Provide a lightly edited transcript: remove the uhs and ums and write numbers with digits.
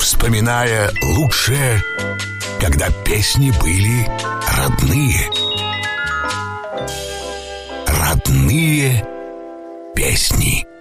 вспоминая лучшее, когда песни были родные. Родные песни.